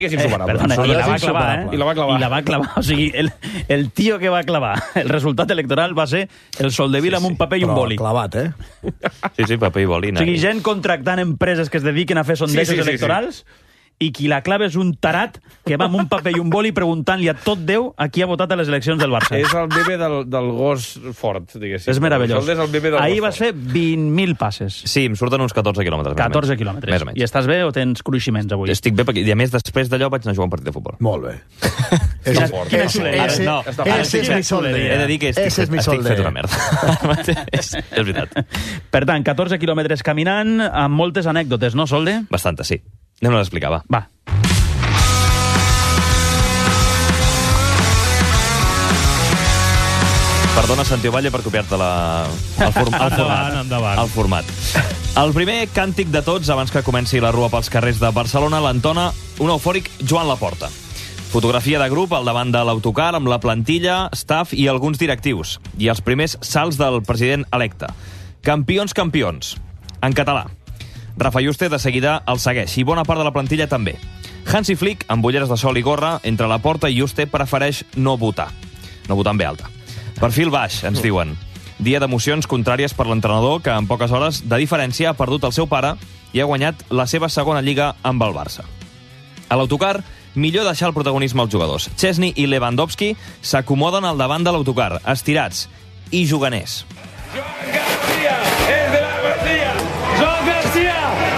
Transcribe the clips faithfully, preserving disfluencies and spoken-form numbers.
és insuperable. Eh, perdona, i la va clavar, eh? I la va clavar. I la va clavar. O sigui, el, el tio que va clavar el resultat electoral va ser el Soldevila sí, sí. amb un paper i un boli. Però clavat, eh? Sí, sí, paper i boli. O sigui, gent contractant empreses que es dediquen a fer sondejos sí, sí, sí, electorals... Sí. I qui la clava és un tarat que va amb un paper i un boli preguntant-li a tot Déu a qui ha votat a les eleccions del Barça. És el meme del, del gos fort, diguéssim. És meravellós. És el meme del Ahir gos vas fer vint mil passes. Sí, em surten uns catorze quilòmetres. catorze quilòmetres. Més o menys. I estàs bé o tens cruiximents avui? Estic bé, perquè, i a més, després d'allò vaig anar a jugar un partit de futbol. Molt bé. Està fort. Quina xuleria. Ese, no, ese és mi solder. He de dir que estic, Ese és mi estic solder. fet una merda. és, és veritat. Per tant, catorze quilòmetres caminant, amb moltes anècdotes, no, Solde? Bastanta, sí. Anem a l'explicar, va. Va. Perdona, Santi Ovalle, per copiar-te la... el, form... el, format. endavant. el format. El primer càntic de tots, abans que comenci la rua pels carrers de Barcelona, l'entona un eufòric Joan Laporta. Fotografia de grup al davant de l'autocar amb la plantilla, staff i alguns directius. I els primers salts del president electe. Campions, campions. En català. Rafa Juste de seguida el segueix, i bona part de la plantilla també. Hansi Flick, amb ulleres de sol i gorra, entre Laporta i Juste prefereix no votar. No votar en ve alta. Perfil baix, ens diuen. Dia d'emocions contràries per l'entrenador, que en poques hores de diferència ha perdut el seu pare i ha guanyat la seva segona lliga amb el Barça. A l'autocar, millor deixar el protagonisme als jugadors. Chesney i Lewandowski s'acomoden al davant de l'autocar, estirats i juganers. Joan García, és de la García! Joan García!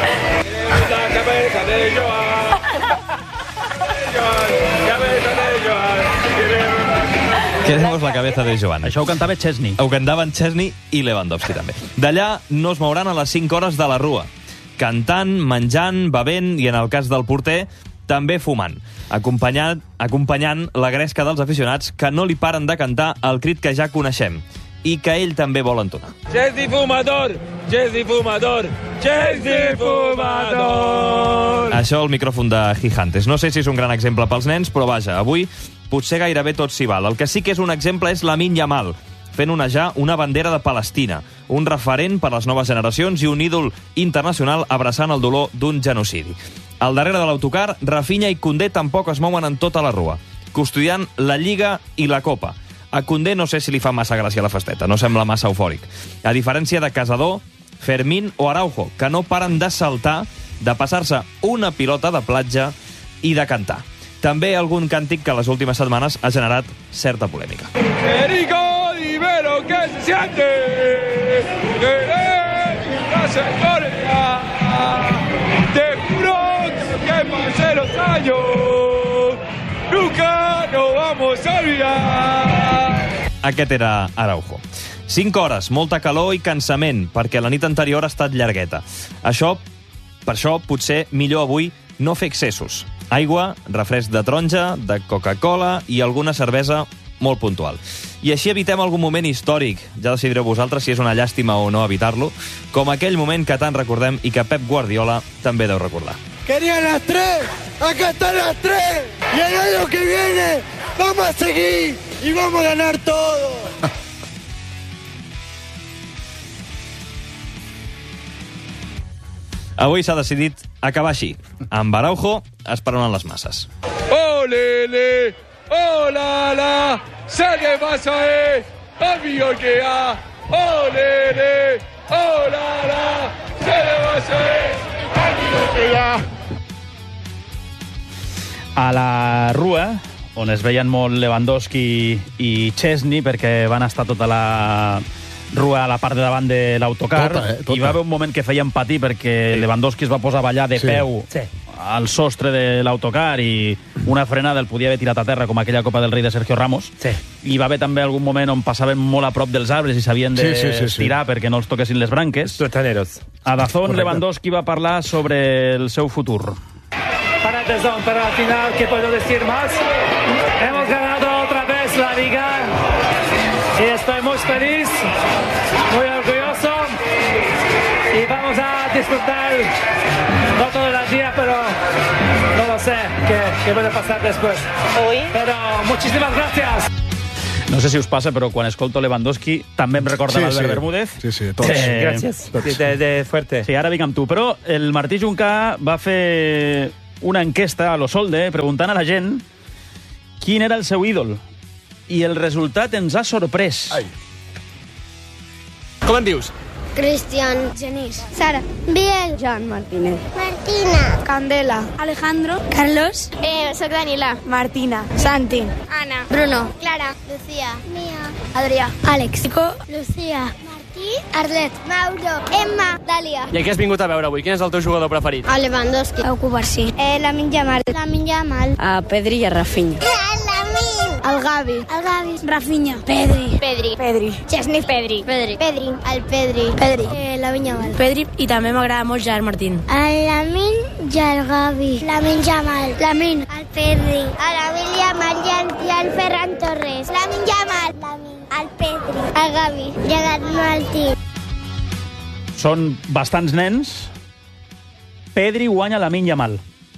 La cabeza de Joan! Joan, cabeza de Joan! Queremos la cabeza de Joan. Això ho cantava Chesney. Ho cantaven Chesney i Lewandowski, també. D'allà no es mouran a les cinc hores de la rua. Cantant, menjant, bevent i, en el cas del porter, també fumant. Acompanyant, acompanyant la gresca dels aficionats que no li paren de cantar el crit que ja coneixem i que ell també vol entonar. Chesney fumador! Chesney fumador! Chesney fumador! Això al micròfon de Gigantes. No sé si és un gran exemple pels nens, però vaja, avui potser gairebé tot s'hi val. El que sí que és un exemple és Lamine Yamal, fent onejar una bandera de Palestina, un referent per a les noves generacions i un ídol internacional abraçant el dolor d'un genocidi. Al darrere de l'autocar, Rafinha i Koundé tampoc es mouen en tota la rua, custodiant la Lliga i la Copa. A Koundé no sé si li fa massa gràcia la festeta, no sembla massa eufòric. A diferència de Casador, Fermín o Araujo, que no paren de saltar, de passar-se una pilota de platja i de cantar. També algun càntic que les últimes setmanes ha generat certa polèmica. Perico, dime lo que se siente. La señoría. Te juro que pasé los años. Nunca nos vamos a olvidar. Aquest era Araujo. Cinc hores, molta calor i cansament, perquè la nit anterior ha estat llargueta. Això, per això, potser millor avui no fer excessos. Aigua, refresc de taronja, de Coca-Cola i alguna cervesa molt puntual. I així evitem algun moment històric. Ja decidireu vosaltres si és una llàstima o no evitar-lo, com aquell moment que tant recordem i que Pep Guardiola també deu recordar. Querían las tres, acá están las tres, y el año que viene vamos a seguir y vamos a ganar todo. Avui s'ha decidit acabar així, amb Araujo esperant les masses. Olele, olala, se le pasa eh, amigo que ha. Olele, olala, se le pasa eh, amigo que ha. A la rua, on es veien molt Lewandowski i Chesney, perquè van estar tota la rua a la part de davant de l'autocar, tota, eh, tota. i va haver un moment que feien patir perquè sí. Lewandowski es va posar a ballar de sí. peu Sí. al sostre de l'autocar i una frenada el podia haver tirat a terra com aquella Copa del Rei de Sergio Ramos. Sí. I va haver també algun moment on passaven molt a prop dels arbres i s'havien de Sí, sí, sí, sí. tirar perquè no els toquessin les branques. Plataneros. A Dazón, Correcte. Lewandowski va parlar sobre el seu futur. Para Dazón, para la final, ¿qué puedo decir más? Hemos ganado otra vez la Liga y estoy muy feliz, muy orgulloso y vamos a disfrutar, no todo el día, pero no lo sé qué, qué puede pasar después. Hoy. Pero muchísimas gracias. No sé si us passa, però quan escolto Lewandowski també em recorda Sí, l'Albert sí. Bermúdez. Sí, sí, tots. Eh, Gràcies. De, de, de fuerte. Sí, ara vinc amb tu. Però el Martí Juncà va fer una enquesta a l'Osolde preguntant a la gent quin era el seu ídol. I el resultat ens ha sorprès. Ai. Com en dius? Cristian. Genís. Sara. Biel. Joan Martínez. Martina. Candela. Alejandro. Carlos. Eh, soc Danila. Martina. Santi. Ana. Bruno. Clara. Lucía. Mia. Adrià. Àlex. Nico. Lucía. Martí. Arlet. Mauro. Emma. Dàlia. I a què has vingut a veure avui? Quin és el teu jugador preferit? A Lewandowski. A Cubarsí. Eh, Lamine Yamal. Lamine Yamal. A Pedri i a Rafinha. Lamine. El Gavi. El Gavi. Rafinha. Pedri. Pedri. Pedri. Chesney. Pedri. Pedri. Pedri. El Pedri. Pedri. Eh, Lamine Yamal. Pedri i també m'agrada molt Gerard Martín. El Lamine i el Gavi. Lamine Yamal. Lamine. El Pedri. El Lamine Yamal i el, i el Ferran Torres. Lamine Yamal. Lamine. El Pedri. El Gavi. Gerard Martín. Són bastants nens. Pedri guanya Lamine Yamal.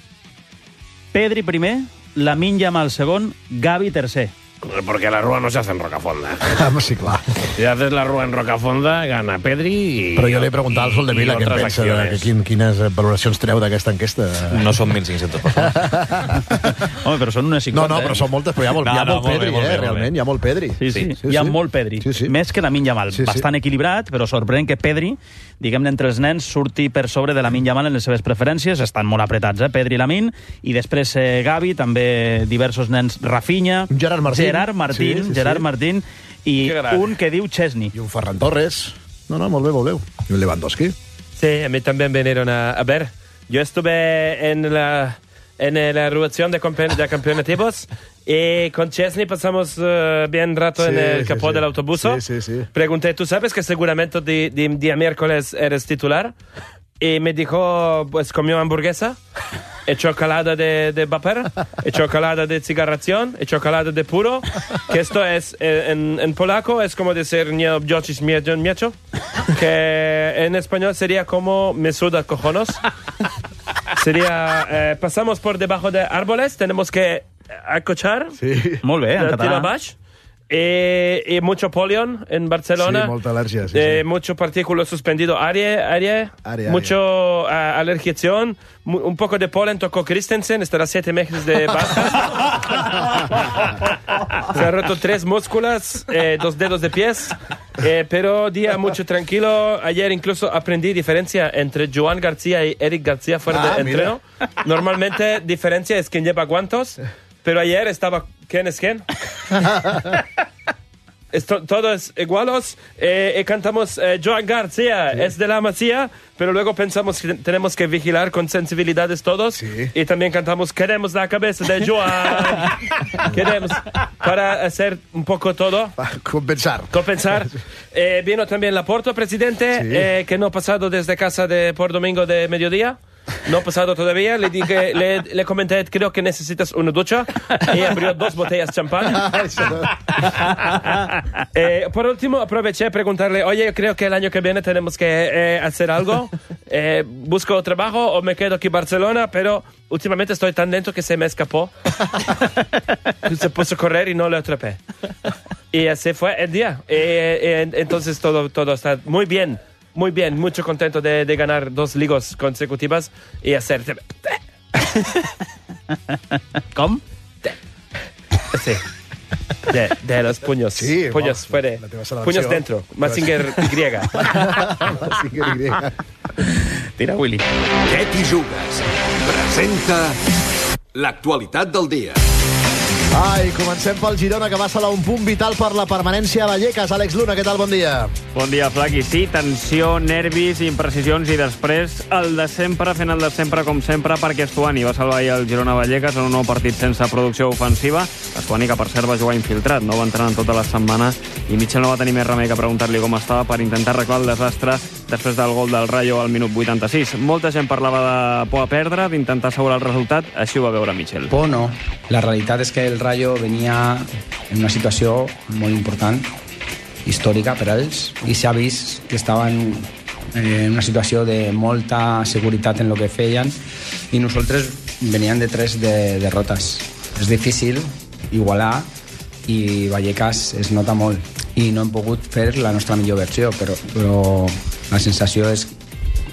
Pedri primer, Lamine Yamal segon, Gavi tercer. Porque la rúa no se hace en Rocafonda. Ah, sí, clar. Si haces la rúa en Rocafonda, gana Pedri i... Però jo li he preguntat al Sol de Vila què en pensa, de, que, quin, quines valoracions treu d'aquesta enquesta. No són mil cinc-centes persones. Home, però són unes No, cinquanta. no, però són moltes, però hi ha molt, No, hi ha no, molt molt Pedri, bé, molt eh, bé, molt realment, bé. hi ha molt Pedri. Sí, sí, Sí, hi ha sí. molt Pedri. Sí, sí. Més que Lamine Yamal. Sí, sí. Bastant equilibrat, però sorprèn que Pedri, diguem-ne, entre els nens, surti per sobre de Lamine Yamal en les seves preferències. Estan molt apretats, eh? Pedri i Lamine. I després eh, Gavi, també diversos nens. Rafinha. Gerard Martín. Gerard Martín. Sí, sí, Gerard sí. Martín. I Que gran. un que diu Chesney. I un Ferran Torres. No, no, molt bé, molt bé. I un Lewandowski. Sí, a mí también vinieron a, a ver. Yo estuve en la, en la reunión de, campe- de campeonativos y con Chesney pasamos uh, bien rato Sí, en el sí, capó sí. del autobús. Sí, sí, sí. Pregunté, ¿tú sabes que seguramente di- di- día miércoles eres titular? Y me dijo, pues comió hamburguesa, y chocolate de, de vapor, y chocolate de cigarración, y chocolate de puro, que esto es, eh, en, en polaco, es como decir, nie objoczysz miecho, miecho, que en español sería como me suda cojones. Sería, eh, pasamos por debajo de árboles, tenemos que acochar, Sí. Molt bé, en de tiro català. baix, y, y mucho polion en Barcelona. Sí, molta al·lèrgia, sí, Eh, sí. Mucho partículo suspendido, aire, aire, Aire, mucho uh, alergiación, mu- un poco de polen tocó Christensen, estará siete meses de baja. Se ha roto tres músculas, eh, dos dedos de pies, eh, pero día mucho tranquilo. Ayer incluso aprendí diferencia entre Joan García y Eric García fuera Ah, de mira. entreno. Normalmente diferencia es quien lleva guantos, pero ayer estaba quién es quién. Esto, todos igualos, eh, y cantamos eh, Joan García, es de la Masía, pero luego pensamos que tenemos que vigilar con sensibilidades todos, Sí. y también cantamos queremos la cabeza de Joan, queremos, para hacer un poco todo, Va, compensar. compensar. Eh, vino también Laporto, presidente, Sí. eh, que no ha pasado desde casa de por domingo de mediodía. No ha pasado todavía, le dije, le, le comenté, creo que necesitas una ducha, y abrió dos botellas de champán. Eh, por último, aproveché a preguntarle, oye, creo que el año que viene tenemos que eh, hacer algo. Eh, ¿Busco trabajo o me quedo aquí en Barcelona? Pero últimamente estoy tan lento que se me escapó. Se puso a correr y no lo atrapé. Y así fue el día. Eh, eh, entonces todo, todo está muy bien, muy bien, mucho contento de, de ganar dos ligas consecutivas y hacer... Com? Sí. De, de los puños. Sí, puños vamos, fuera. la teva celebració. Puños dentro. Mazinger griega. Sí que li diria. Tira, Willy. Què t'hi jugues? Presenta l'actualitat del dia. Ai, comencem pel Girona, que va salar un punt vital per la permanència a Vallecas. Àlex Luna, què tal? Bon dia. Bon dia, Flaqui. Sí, tensió, nervis, imprecisions i després el de sempre fent el de sempre com sempre perquè Estuani va salvar ahir el Girona Vallecas en un nou partit sense producció ofensiva. Estuani, que per cert va jugar infiltrat, no va entrenar en tota la setmana i Michel no va tenir més remei que preguntar-li com estava per intentar arreglar el desastre després del gol del Rayo al minut vuitanta-sis. Molta gent parlava de por a perdre, d'intentar assegurar el resultat, així ho va veure Michel. Por no. La realitat és que el Rayo venia en una situació molt important, històrica per a ells, i s'ha vist que estaven en una situació de molta seguretat en el que feien i nosaltres veníem de tres de derrotes. És difícil igualar i Vallecas es nota molt i no hem pogut fer la nostra millor versió, però, però la sensació és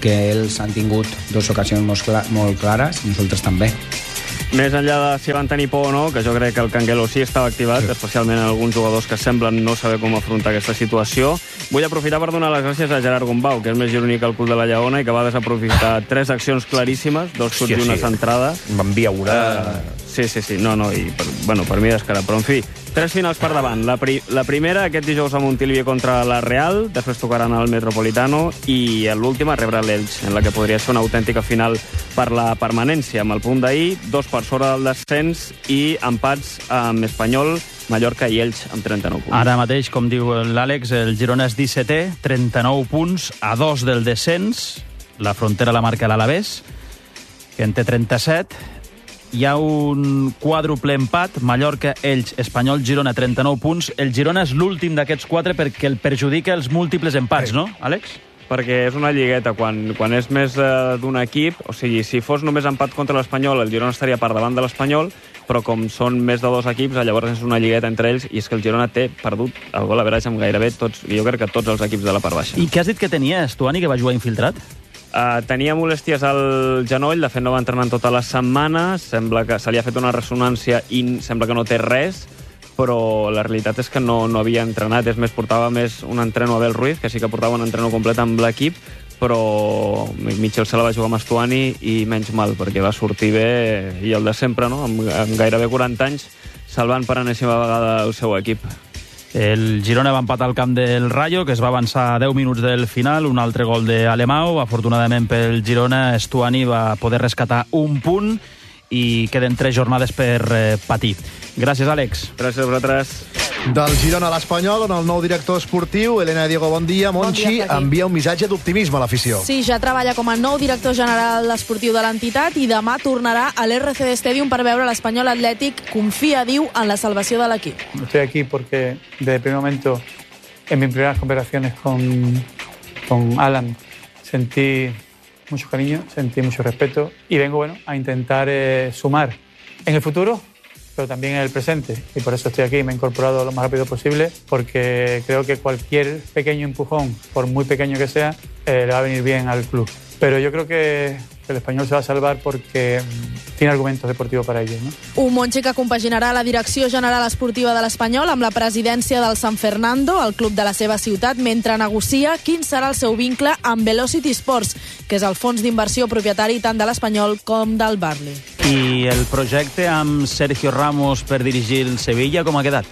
perquè ells han tingut dues ocasions molt, cla molt clares, nosaltres també. Més enllà de si van tenir por o no, que jo crec que el Canguelo sí estava activat, sí. especialment en alguns jugadors que semblen no saber com afrontar aquesta situació. Vull aprofitar per donar les gràcies a Gerard Gombau, que és més gironí que el cul de la Lleona i que va desaprofitar tres accions claríssimes, dos xuts sí, i una sí. centrada. M'envia una... Uh, sí, sí, sí, no, no, i per, bueno, per mi descarat, però en fi, tres finals per davant. La, pri la primera, aquest dijous a Montilivi contra la Real, després tocaran al Metropolitano, i l'última rebre l'Elx, en la que podria ser una autèntica final per la permanència, amb el punt d'ahir, dos per sobre del descens i empats amb Espanyol, Mallorca i Elx amb trenta-nou punts. Ara mateix, com diu l'Àlex, el Girona és dissetè, trenta-nou punts, a dos del descens. La frontera la marca l'Alavés, que en té trenta-set. Hi ha un quàdruple empat, Mallorca, Elx, Espanyol, Girona, trenta-nou punts. El Girona és l'últim d'aquests quatre perquè el perjudica els múltiples empats, no, Àlex? Perquè és una lligueta, quan, quan és més uh, d'un equip, o sigui, si fos només empat contra l'Espanyol, el Girona estaria per davant de l'Espanyol, però com són més de dos equips, llavors és una lligueta entre ells, i és que el Girona té perdut el gol average amb gairebé tots, jo crec que tots els equips de la part baixa. I què has dit que tenia Estuani, que va jugar infiltrat? Uh, tenia molèsties al genoll, de fet no va entrenar en tota la setmana, sembla que se li ha fet una ressonància i sembla que no té res, però la realitat és que no, no havia entrenat, és més, portava més un entreno a Abel Ruiz, que sí que portava un entreno complet amb l'equip, però Mitchell se la va jugar amb Estuani i menys mal, perquè va sortir bé, i el de sempre, no? amb, amb gairebé quaranta anys, salvant per enèsima vegada el seu equip. El Girona va empatar al camp del Rayo, que es va avançar a deu minuts del final, un altre gol d'Alemão. Afortunadament pel Girona, Estuani va poder rescatar un punt i queden tres jornades per eh, patir. Gràcies, Àlex. Gràcies a vosaltres. Del Girona a l'Espanyol, on el nou director esportiu, Elena Diego, bon dia. Monchi, bon dia, envia un missatge d'optimisme a l'afició. Sí, ja treballa com a nou director general esportiu de l'entitat i demà tornarà a l'R C D Stadium per veure l'Espanyol Atlètic. Confia, diu, en la salvació de l'equip. Estoy aquí porque desde el primer momento, en mis primeras conversaciones con, con Alan, sentí mucho cariño, sentí mucho respeto y vengo bueno, a intentar eh, sumar en el futuro, pero también en el presente. Y por eso estoy aquí, me he incorporado lo más rápido posible, porque creo que cualquier pequeño empujón, por muy pequeño que sea, eh, le va a venir bien al club. Pero yo creo que el Espanyol se va a salvar porque tiene argumentos deportivos para ello, ¿no? Un Monchi que compaginarà la direcció general esportiva de l'Espanyol amb la presidència del San Fernando, el club de la seva ciutat, mentre negocia quin serà el seu vincle amb Velocity Sports, que és el fons d'inversió propietari tant de l'Espanyol com del Barley. I el projecte amb Sergio Ramos per dirigir el Sevilla, com ha quedat?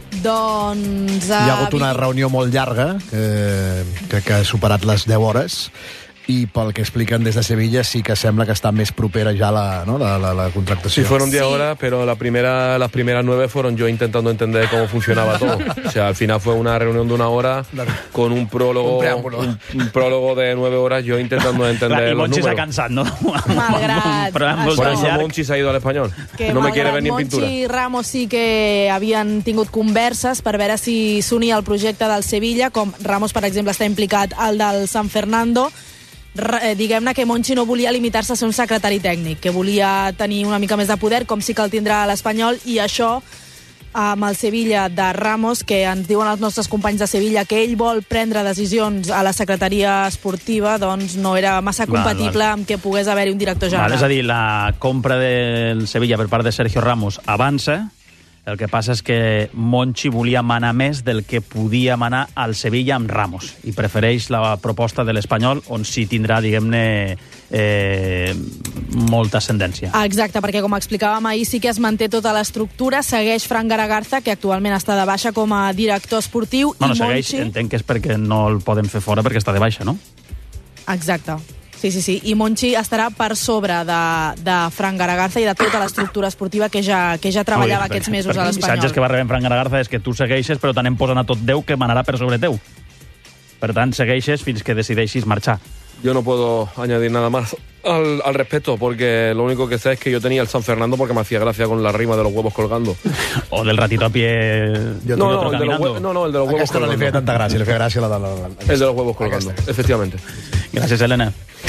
Doncs... Hi ha hagut una reunió molt llarga, que crec que ha superat les deu hores, y pel que explican desde Sevilla sí que sembla que está més propera ya la, ¿no? la, la, la contratación. Sí, fueron diez horas, pero la primera, las primeras nueve fueron yo intentando entender cómo funcionaba todo. O sea, al final fue una reunión de una hora con un prólogo, un, un, un prólogo de nueve horas, yo intentando entender Clar, los números. I Monchi s'ha cansat, no? Malgrat Por eso Monchi s'ha ido al Espanyol. Que no me quiere ver ni en pintura. Monchi i Ramos sí que havien tingut converses per veure si s'unia al projecte del Sevilla, com Ramos, per exemple, està implicat al del San Fernando. Eh, diguem-ne que Monchi no volia limitar-se a ser un secretari tècnic, que volia tenir una mica més de poder, com sí que el tindrà a l'Espanyol, i això amb el Sevilla de Ramos, que ens diuen els nostres companys de Sevilla que ell vol prendre decisions a la secretaria esportiva, doncs no era massa compatible val, val. amb que pogués haver-hi un director general. Val, és a dir, la compra del Sevilla per part de Sergio Ramos avança. El que passa és que Monchi volia manar més del que podia manar al Sevilla amb Ramos i prefereix la proposta de l'Espanyol, on sí tindrà, diguem-ne, eh, molta ascendència. Exacte, perquè com explicàvem ahir sí que es manté tota l'estructura, segueix Fran Garagarza, que actualment està de baixa com a director esportiu. Bueno, i segueix, Monchi... entenc que és perquè no el poden fer fora perquè està de baixa, no? Exacte. Sí, sí, sí. I Monchi estarà per sobre de, de Fran Garagarza i de tota l'estructura esportiva que ja, que ja treballava aquests mesos a l'Espanyol. Els missatges que va rebent Fran Garagarza és que tu segueixes, però t'anem posant a tot Déu que manarà per sobre teu. Per tant, segueixes fins que decideixis marxar. Yo no puedo añadir nada más al, al respecto, porque lo único que sé es que yo tenía el San Fernando porque me hacía gracia con la rima de los huevos colgando. O del ratito a pie... Yo no, no, el de los huevos, no, no, el de los huevos colgando. No le feia tanta gràcia, le feia gràcia la de la... El de los huevos colgando, efectivamente. Gràcies, Elena.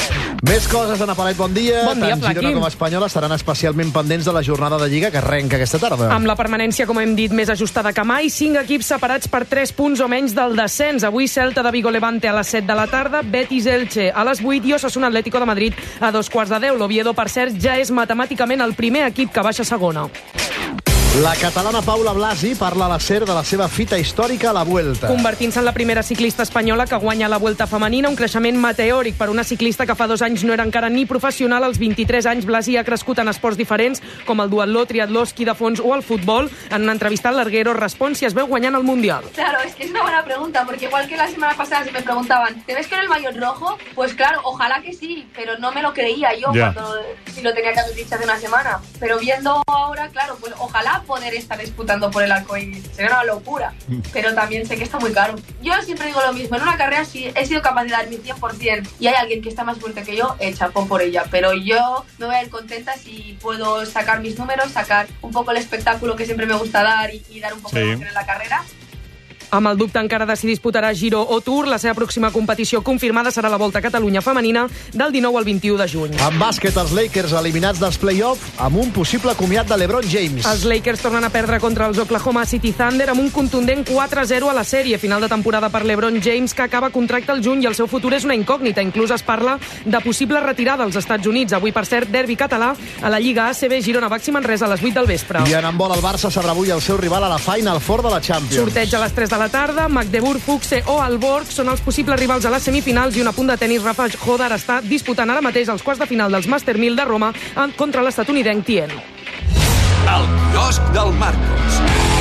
Més coses, Ana Palet, bon dia. Bon dia, Tant Girona Flaquín. com Espanyola estaran especialment pendents de la jornada de Lliga que arrenca aquesta tarda. Amb la permanència, com hem dit, més ajustada que mai, cinc equips separats per tres punts o menys del descens. Avui Celta de Vigo Levante a les set de la tarda, Betis Elche a les vuit i Osasuna Atlético de Madrid a dos quarts de deu. L'Oviedo, per cert, ja és matemàticament el primer equip que baixa a segona. La catalana Paula Blasi parla a la SER de la seva fita històrica a la Vuelta. Convertint-se en la primera ciclista espanyola que guanya la Vuelta femenina, un creixement meteòric per una ciclista que fa dos anys no era encara ni professional. Als vint-i-tres anys, Blasi ha crescut en esports diferents, com el duatló, triatló, esquí de fons o el futbol. En una entrevista, el Larguero respon si es veu guanyant el Mundial. Claro, es que es una buena pregunta, porque igual que la semana pasada se me preguntaban, ¿te ves con el maillot rojo? Pues claro, ojalá que sí, pero no me lo creía yo Ya. cuando si lo tenía que haber dicho hace una semana. Pero viendo ahora, claro, pues ojalá poder estar disputando por el arcoíris. Sería una locura, pero también sé que está muy caro. Yo siempre digo lo mismo, en una carrera sí he sido capaz de dar mi cien por ciento y hay alguien que está más fuerte que yo, eh, chapó por ella. Pero yo me voy a ir contenta si puedo sacar mis números, sacar un poco el espectáculo que siempre me gusta dar y, y dar un poco Sí. de emoción en la carrera. Amb el dubte encara de si disputarà Giro o Tour, la seva pròxima competició confirmada serà la Volta a Catalunya femenina del dinou al vint-i-u de juny. En bàsquet, els Lakers eliminats dels play-off amb un possible comiat de LeBron James. Els Lakers tornen a perdre contra els Oklahoma City Thunder amb un contundent quatre a zero a la sèrie. Final de temporada per LeBron James, que acaba contracte al juny i el seu futur és una incògnita. Inclús es parla de possible retirada als Estats Units. Avui, per cert, derbi català a la Lliga A C B Girona Baxi Manresa a les vuit del vespre. I en handbol, el Barça sabrà avui el seu rival a la Final Four de la Champions. Sorteig a les tres de la tarda, Magdeburg, Fuxe o Alborg són els possibles rivals a les semifinals i un apunt de tenis. Rafa Jodar està disputant ara mateix els quarts de final dels Master mil de Roma contra l'estatunidenc Tien. El quiosc del Marcos.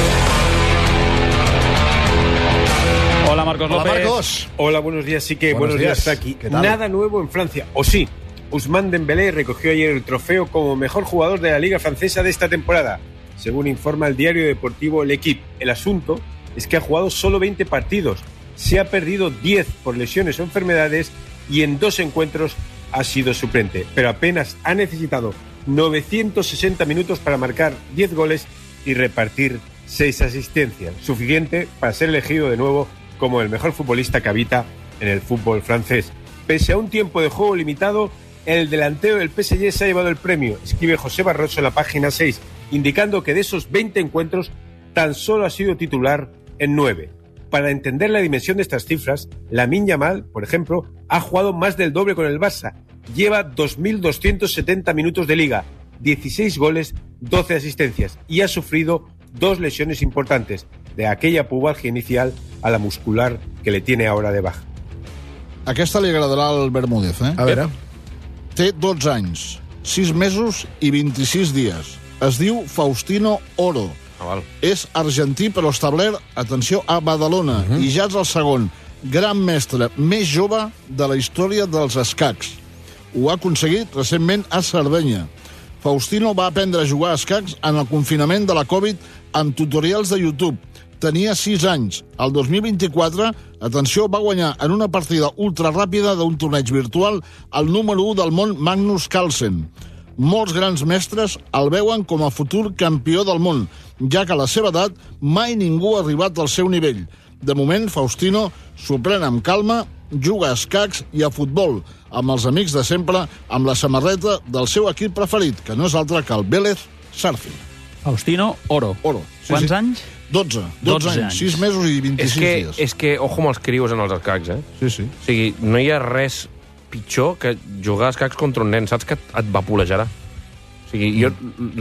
Hola, Marcos Hola, López. Marcos. Hola, buenos días. Sí que Buenos buenos, días. días. Hasta aquí. ¿Qué tal? Nada nuevo en Francia. O sí, Ousmane Dembélé recogió ayer el trofeo como mejor jugador de la Liga Francesa de esta temporada, según informa el diario deportivo L'Equipe. El asunto es que ha jugado solo veinte partidos, se ha perdido diez por lesiones o enfermedades y en dos encuentros ha sido suplente, pero apenas ha necesitado novecientos sesenta minutos para marcar diez goles y repartir seis asistencias, suficiente para ser elegido de nuevo como el mejor futbolista que habita en el fútbol francés. Pese a un tiempo de juego limitado, el delantero del P S G se ha llevado el premio, escribe José Barroso en la página seis, indicando que de esos veinte encuentros tan solo ha sido titular en nueve. Para entender la dimensión de estas cifras, Lamine Yamal, por ejemplo, ha jugado más del doble con el Barça. Lleva dos mil doscientos setenta minutos de liga, dieciséis goles, doce asistencias y ha sufrido dos lesiones importantes, de aquella pubalgia inicial a la muscular que le tiene ahora de baja. Aquesta li agradarà al Bermúdez, eh? A veure. Té dotze anys, sis mesos i vint-i-sis dies. Es diu Faustino Oro. Ah, és argentí però establert, atenció, a Badalona, uh -huh. i ja és el segon gran mestre més jove de la història dels escacs. Ho ha aconseguit recentment a Sardenya. Faustino va aprendre a jugar a escacs en el confinament de la Covid amb tutorials de YouTube. Tenia sis anys. El dos mil vint-i-quatre, atenció, va guanyar en una partida ultraràpida d'un torneig virtual el número u del món, Magnus Carlsen. Molts grans mestres el veuen com a futur campió del món, ja que a la seva edat mai ningú ha arribat al seu nivell. De moment, Faustino s'ho pren amb calma, juga a escacs i a futbol, amb els amics de sempre, amb la samarreta del seu equip preferit, que no és altre que el Vélez Sarsfield. Faustino Oro. Oro. Sí, Quants sí. anys? dotze. dotze anys. anys. sis mesos i És vint-i-sis que, dies. és que, ojo amb els crios en els escacs, eh? Sí, sí. O sigui, no hi ha res pitjor que jugar a escacs contra un nen. Saps que et vapulejarà. O sigui, jo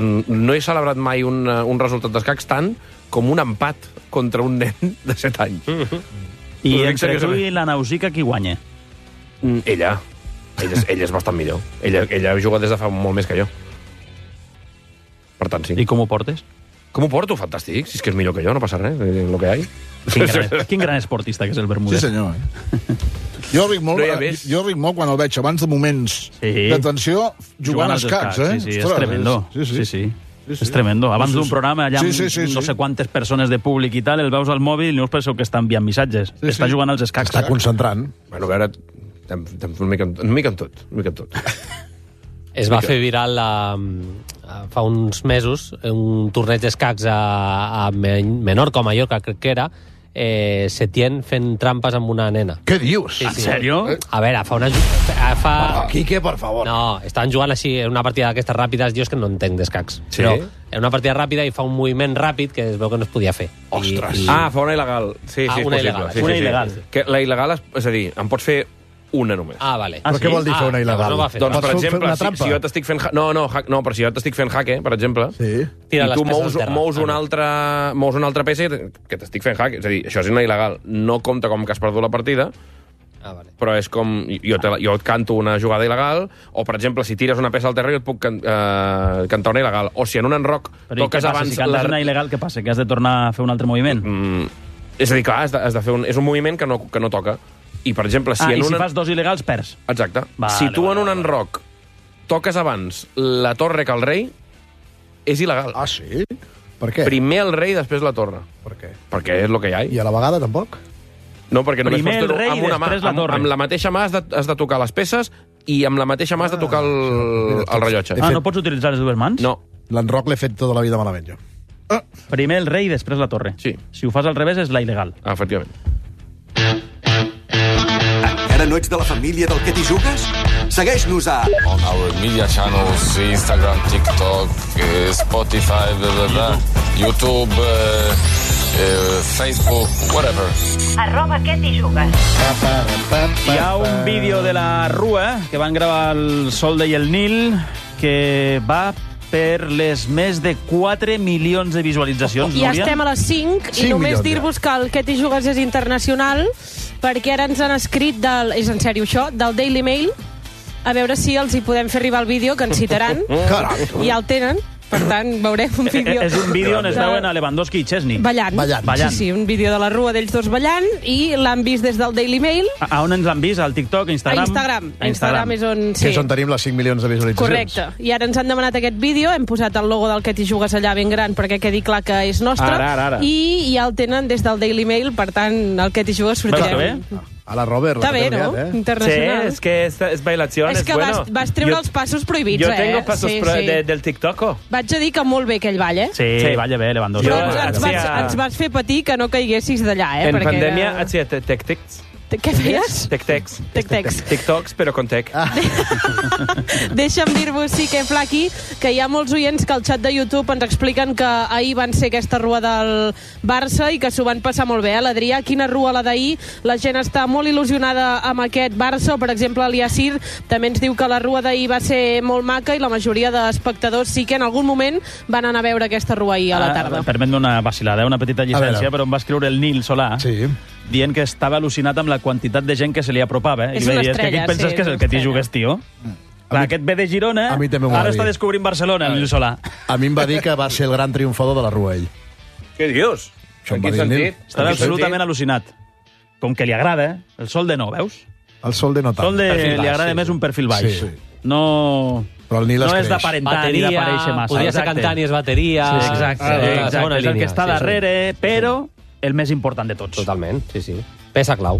no he celebrat mai un, un resultat d'escacs tant com un empat contra un nen de set anys. I Ho dic entre tu seriosament. i la Nausica, qui guanya? Mm, Ella. Ella és, ella és bastant millor. Ella, ella juga des de fa molt més que jo. Per tant, sí. I com ho portes? Com ho porto? Fantàstic. Si és que és millor que jo, no passa res. Eh, Lo que hay. Quin gran, quin gran esportista que és el Bermúdez. Sí, senyor. Eh? Jo ric molt, No hi ha més. jo ric molt quan el veig abans de moments Sí. d'atenció jugant, als escacs, eh? Sí, sí, és Ostres, tremendo. Sí, sí. sí, sí. És tremendo. Abans Sí, sí, d'un sí. programa, allà amb Sí, sí, sí, no sí. sé quantes persones de públic i tal, el veus al mòbil i no us penseu que està enviant missatges. Sí, Està sí. jugant als escacs. Està concentrant. Bueno, a veure, estem, estem una, mica, en- una mica en tot. Una mica en tot. Es va fer viral a, a, fa uns mesos un torneig d'escacs a, a Men- Menorca o Mallorca, crec que era, eh, Setién fent trampes amb una nena. Què dius? Sí, En sí. sèrio? A veure, fa una... Fa... Oh, Quique, por favor. No, estaven jugant així en una partida d'aquestes ràpides, jo és que no entenc d'escacs. Sí? Però en una partida ràpida i fa un moviment ràpid que es veu que no es podia fer. Ostres. I, i... Ah, fa una il·legal. Sí, Ah, sí, és una possible. il·legal. Sí, Una sí, sí. il·legal. Que la il·legal, és, és a dir, en pots fer una només. Ah, vale. Ah, Però sí? què vol dir fer Ah, una il·legal? no va fer. Doncs, Pots per fer exemple, una si, trampa? si jo t'estic fent... ha- No, no, ha- no, però si jo t'estic fent jaque, per exemple, Sí. Tira i les tu peces mous, al terra. mous, Ah, una no. altra, mous una altra peça que que t'estic fent jaque. És a dir, això és una il·legal. No compta com que has perdut la partida, Ah, vale. però és com... Jo, te, jo et canto una jugada il·legal, o, per exemple, si tires una peça al terra, jo et puc can, eh, cantar una il·legal. O si en un enroc Però i què toques passa? abans... Si cantes una il·legal, què passa? Que has de tornar a fer un altre moviment? Mm, és a dir, clar, has de, has de fer un, és un moviment que no, que no toca. I, per exemple, si ah, en i si una... fas dos il·legals, perds. Exacte. Vale, si tu vale, en un vale. enroc toques abans la torre que el rei, és il·legal. Ah, sí? Per què? Primer el rei, després la torre. Per què? Perquè és el que hi ha. I a la vegada tampoc? No, perquè només Primer pots el fer-ho rei i amb una mà. després la Amb, torre. amb la mateixa mà has de, has de tocar les peces i amb la mateixa mà has de tocar el, el rellotge. Ah, no pots utilitzar les dues mans? No. L'enroc l'he fet tota la vida malament, jo. Primer el rei i després la torre. Sí. Si ho fas al revés és la il·legal. Ah, efectivament. Encara no ets de la família del que t'hi jugues? Segueix-nos a... On our media channels, Instagram, TikTok, eh, Spotify, blah, blah, blah, YouTube, eh, eh, Facebook, whatever. Arroba què t'hi jugues. Hi ha un vídeo de la Rua que van gravar el Solde i el Nil que va per les més de quatre milions de visualitzacions, I Núria. estem a les cinc, i cinc només milions, dir-vos que el Que t'hi jugues és internacional, perquè ara ens han escrit, del, és en sèrio això, del Daily Mail, a veure si els hi podem fer arribar el vídeo, que ens citaran. Caram. Ja el tenen, per tant, veurem un vídeo. Eh, És un vídeo on es de- veuen a Lewandowski i Chesney. Ballant. Ballant. Sí, sí, un vídeo de la Rua d'ells dos ballant, i l'han vist des del Daily Mail A, a on ens han vist? Al TikTok, a Instagram? a Instagram. A Instagram és on... Que és on tenim les cinc milions de visualitzacions. Correcte. I ara ens han demanat aquest vídeo, hem posat el logo del Que t'hi jugues allà ben gran perquè quedi clar que és nostre, Ara, ara, ara. i ja el tenen des del Daily Mail, per tant, el Que t'hi jugues sortirem. A la Robert. Està la bé, que no? liat, eh? Internacional. Sí, es que es, es bailación, És es que bueno. vas, vas treure Yo- els passos prohibits, Yo eh? tengo pasos sí, pro- sí. de- del TikTok. Vaig a dir que molt bé aquell ball, eh? Sí, Sí. balla bé, Lewandowski. Però ens, ens, vas, hacía- ens vas fer patir que no caiguessis d'allà, eh? En perquè pandemia era... hacía te- tec-tecs. Què feies? Tec-tecs. Tec-tecs. TikToks, pero con tec. Deixa'm dir-vos, sí que Flaqui, que hi ha molts oients que al xat de YouTube ens expliquen que ahir van ser aquesta rua del Barça i que s'ho van passar molt bé. Eh? L'Adrià, quina rua la d'ahir? La gent està molt il·lusionada amb aquest Barça. Per exemple, el Yassir també ens diu que la rua d'ahir va ser molt maca i la majoria d'espectadors sí que en algun moment van anar a veure aquesta rua ahir a la tarda. Ah, Permet-me una vacilada, eh? una petita llicència, veure. però em va escriure el Nil Solà sí. dient que estava al·lucinat amb la quantitat de gent que se li apropava. Eh? És I li una vaig dir, estrella, "És que aquí et penses sí, que és és el una que t'hi estrella. jugues, tio? Clar, aquest ve de Girona, A mi també m'ho va ara dir. està descobrint Barcelona, el Nil Solà. A mi em va dir que va ser el gran triomfador de la Rua, ell. Què dius? Això em En va quin dir el Nil. sentit? Estava En quin absolutament sentit? al·lucinat. Com que li agrada, eh? El sol de no, veus? El sol de no tant. Sol de Perfil li baix, agrada sí, més sí. un perfil baix. Sí, sí. No... Però el Nil no es és creix. d'aparentar ni d'aparèixer massa. Podria ser Exacte. cantant i és bateria. Sí, exacte. Ah, exacte. la segona És el que línia, està sí, sí. darrere, però el més important de tots. Totalment, sí, sí. Peça clau.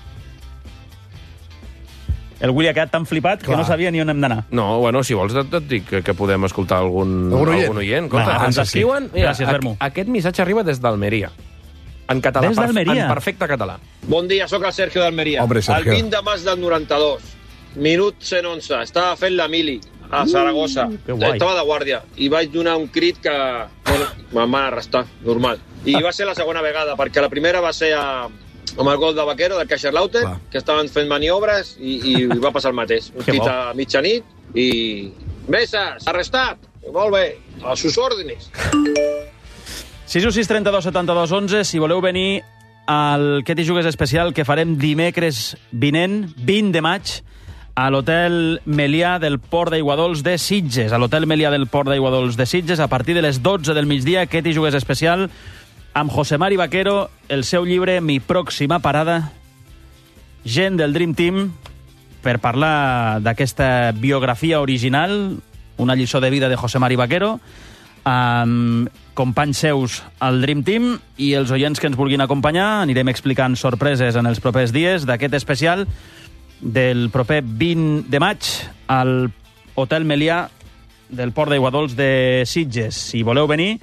El Willy ha quedat tan flipat Clar. que no sabia ni on hem d'anar. No, bueno, si vols et, et dic que, que podem escoltar algun, Algun oient? algun oient. Escolta, Va, ens fantàstic. escriuen... Mira, Gràcies, a- Vermo. Aquest missatge arriba des d'Almeria. En català. Des d'Almeria? En perfecte català. Bon dia, sóc el Sergio d'Almeria. Hombre, Sergio. El vint de març del noranta-dos, minut cent onze, estava fent la mili a Saragossa. Mm, que guai. Estava de guàrdia i vaig donar un crit que bueno, me'n van arrestar, normal. I va ser la segona vegada, perquè la primera va ser a, amb el gol de Vaquero, del Kaiserslautern, que estaven fent maniobres i, i va passar el mateix. Un Que crit bo. a mitjanit i... Mesas, arrestat! Molt bé, a sus òrdenes. sis u sis trenta-dos setanta-dos onze, si voleu venir al Que t'hi jugues especial que farem dimecres vinent, vint de maig, a l'Hotel Melià del Port d'Aiguadols de Sitges. A l'Hotel Melià del Port d'Aiguadols de Sitges, a partir de les dotze del migdia, Que t'hi jugues especial, amb José Mari Vaquero, el seu llibre Mi pròxima parada, gent del Dream Team, per parlar d'aquesta biografia original, una lliçó de vida de José Mari Vaquero, amb companys seus al Dream Team i els oients que ens vulguin acompanyar. Anirem explicant sorpreses en els propers dies d'aquest especial del proper vint de maig al Hotel Melià del Port d'Aiguadols de Sitges. Si voleu venir,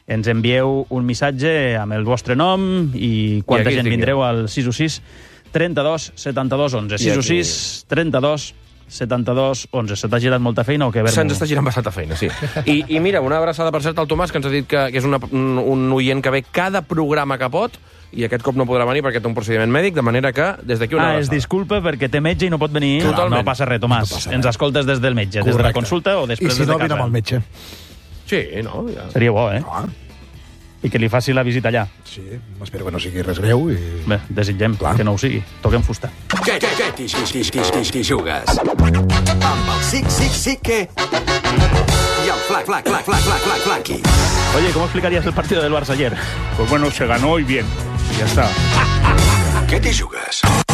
ens envieu un missatge amb el vostre nom i quanta gent vindreu al sis u sis trenta-dos setanta-dos onze. sis u sis trenta-dos setanta-dos onze. Se t'ha girat molta feina o què? Se'ns està girant bastanta feina, sí. I, i mira, una abraçada per cert al Tomàs, que ens ha dit que, que és una, un, un oient que ve cada programa que pot, i aquest cop no podrà venir perquè té un procediment mèdic, de manera que des d'aquí una ah, abraçada. es disculpa perquè té metge i no pot venir. Totalment. No passa res, Tomàs. No passa res. Ens escoltes des del metge, correcte, des de la consulta o després I si des de no, casa. vine amb el metge. Sí, no? Ja. Seria bo, eh? Ah. I que li faci la visita allà. Sí, espero que no sigui res greu. I... Bé, desitgem Clar. que no ho sigui. Toquem fusta. Què, què, què, t'hi jugues? Amb el Sic, Sic, Sic, què? Y al flac, flac, flac, flac, flac, flac, flaqui. Oye, ¿cómo explicarías el partido del Barça ayer? Pues bueno, se ganó y bien. Ya está. ¿Qué te jugues?